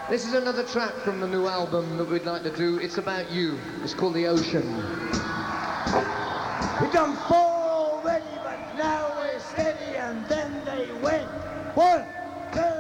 This is another track from the new album that we'd like to do. It's about you. It's called The Ocean. We done 4 already, but now we're steady, and then they went. 1, 2.